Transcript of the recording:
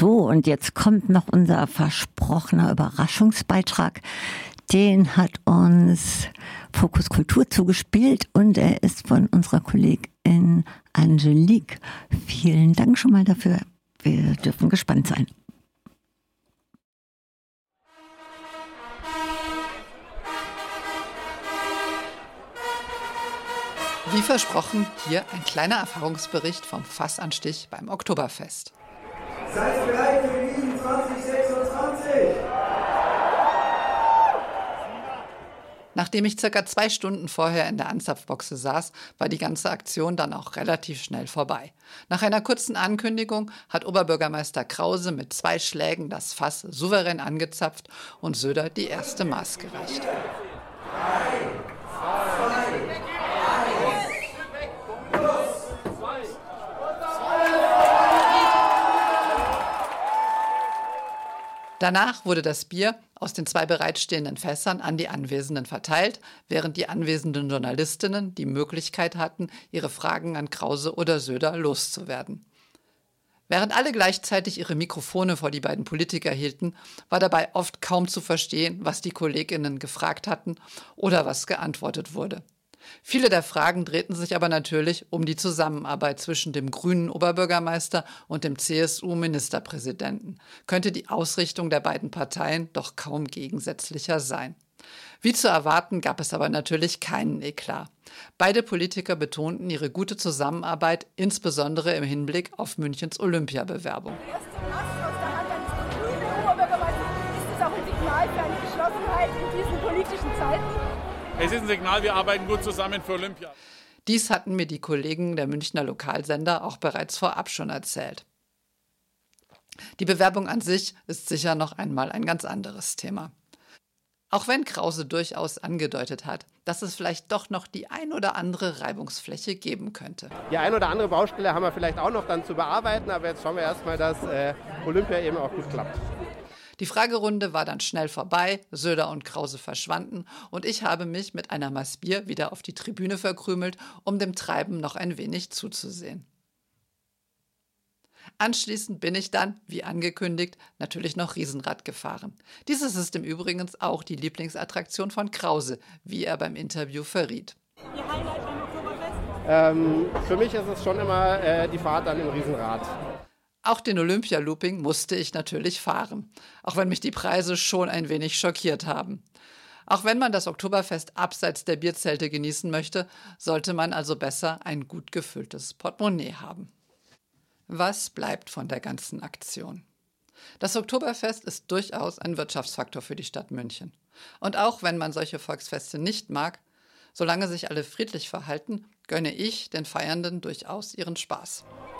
So, und jetzt kommt noch unser versprochener Überraschungsbeitrag. Den hat uns Fokus Kultur zugespielt und er ist von unserer Kollegin Angelique. Vielen Dank schon mal dafür. Wir dürfen gespannt sein. Wie versprochen, hier ein kleiner Erfahrungsbericht vom Fassanstich beim Oktoberfest. Seid bereit für Wiesn 2026! Nachdem ich circa 2 Stunden vorher in der Anzapfboxe saß, war die ganze Aktion dann auch relativ schnell vorbei. Nach einer kurzen Ankündigung hat Oberbürgermeister Krause mit 2 Schlägen das Fass souverän angezapft und Söder die erste Maß gereicht. Danach wurde das Bier aus den 2 bereitstehenden Fässern an die Anwesenden verteilt, während die anwesenden Journalistinnen die Möglichkeit hatten, ihre Fragen an Krause oder Söder loszuwerden. Während alle gleichzeitig ihre Mikrofone vor die beiden Politiker hielten, war dabei oft kaum zu verstehen, was die KollegInnen gefragt hatten oder was geantwortet wurde. Viele der Fragen drehten sich aber natürlich um die Zusammenarbeit zwischen dem grünen Oberbürgermeister und dem CSU-Ministerpräsidenten. Könnte die Ausrichtung der beiden Parteien doch kaum gegensätzlicher sein. Wie zu erwarten, gab es aber natürlich keinen Eklat. Beide Politiker betonten ihre gute Zusammenarbeit, insbesondere im Hinblick auf Münchens Olympiabewerbung. Der erste Pass aus der Hand eines grünen Oberbürgermeisters, ist es auch ein Signal für eine Geschlossenheit in diesen politischen Zeiten? Es ist ein Signal, wir arbeiten gut zusammen für Olympia. Dies hatten mir die Kollegen der Münchner Lokalsender auch bereits vorab schon erzählt. Die Bewerbung an sich ist sicher noch einmal ein ganz anderes Thema. Auch wenn Krause durchaus angedeutet hat, dass es vielleicht doch noch die ein oder andere Reibungsfläche geben könnte. Die ein oder andere Baustelle haben wir vielleicht auch noch dann zu bearbeiten, aber jetzt schauen wir erstmal, dass Olympia eben auch gut klappt. Die Fragerunde war dann schnell vorbei, Söder und Krause verschwanden und ich habe mich mit einer Maß Bier wieder auf die Tribüne verkrümelt, um dem Treiben noch ein wenig zuzusehen. Anschließend bin ich dann, wie angekündigt, natürlich noch Riesenrad gefahren. Dieses ist im Übrigen auch die Lieblingsattraktion von Krause, wie er beim Interview verriet. Ihr Highlight beim Oktoberfest? Für mich ist es schon immer die Fahrt dann im Riesenrad. Auch den Olympia-Looping musste ich natürlich fahren, auch wenn mich die Preise schon ein wenig schockiert haben. Auch wenn man das Oktoberfest abseits der Bierzelte genießen möchte, sollte man also besser ein gut gefülltes Portemonnaie haben. Was bleibt von der ganzen Aktion? Das Oktoberfest ist durchaus ein Wirtschaftsfaktor für die Stadt München. Und auch wenn man solche Volksfeste nicht mag, solange sich alle friedlich verhalten, gönne ich den Feiernden durchaus ihren Spaß.